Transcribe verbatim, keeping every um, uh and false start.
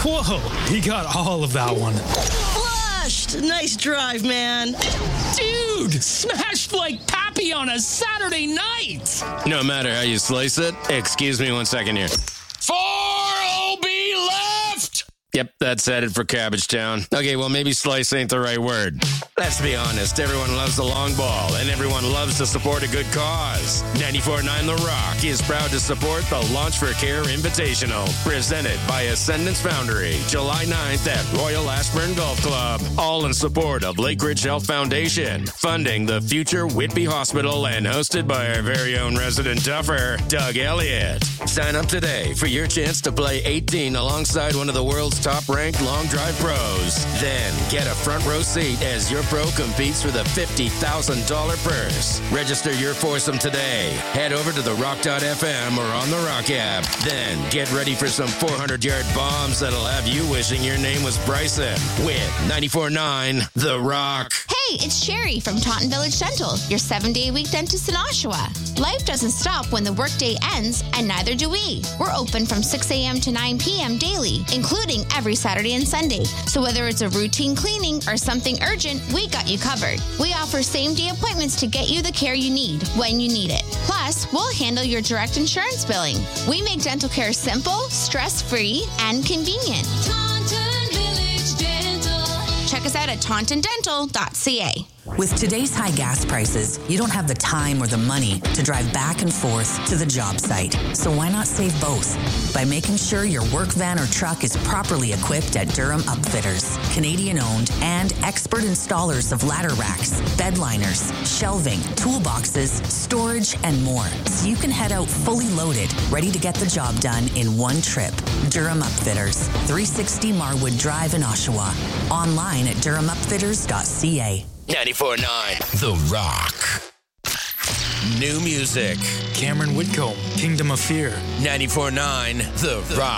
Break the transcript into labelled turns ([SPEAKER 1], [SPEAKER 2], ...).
[SPEAKER 1] Whoa, he got all of that one.
[SPEAKER 2] Flushed! Nice drive, man.
[SPEAKER 1] Dude, smashed like Pappy on a Saturday night.
[SPEAKER 3] No matter how you slice it. Excuse me one second here. Four O B left! Yep, that's headed for Cabbage Town. Okay, well, maybe slice ain't the right word. Let's be honest, everyone loves the long ball, and everyone loves to support a good cause. ninety-four point nine The Rock is proud to support the Launch for Care Invitational, presented by Ascendance Foundry, July ninth at Royal Ashburn Golf Club. All in support of Lake Ridge Health Foundation, funding the future Whitby Hospital, and hosted by our very own resident duffer, Doug Elliott. Sign up today for your chance to play eighteen alongside one of the world's top-ranked long drive pros. Then get a front row seat as your pro competes for the fifty thousand dollars purse. Register your foursome today. Head over to the rock dot f m or on the Rock app. Then get ready for some four hundred yard bombs that'll have you wishing your name was Bryson with ninety-four point nine The Rock.
[SPEAKER 4] Hey, it's Sherry from Taunton Village Dental, your seven-day-a-week dentist in Oshawa. Life doesn't stop when the workday ends, and neither do we. We're open from six a.m. to nine p.m. daily, including every Saturday and Sunday. So whether it's a routine cleaning or something urgent, we got you covered. We offer same-day appointments to get you the care you need when you need it. Plus, we'll handle your direct insurance billing. We make dental care simple, stress-free, and convenient.
[SPEAKER 5] Taunton Village Dental.
[SPEAKER 4] Check us out at taunton dental dot c a.
[SPEAKER 6] With today's high gas prices, you don't have the time or the money to drive back and forth to the job site. So why not save both? By making sure your work van or truck is properly equipped at Durham Upfitters. Canadian-owned and expert installers of ladder racks, bed liners, shelving, toolboxes, storage, and more. So you can head out fully loaded, ready to get the job done in one trip. Durham Upfitters, three sixty Marwood Drive in Oshawa. Online at durham upfitters dot c a.
[SPEAKER 3] ninety-four point nine The Rock. New music.
[SPEAKER 1] Cameron Whitcomb, Kingdom of Fear.
[SPEAKER 3] ninety-four point nine The Rock.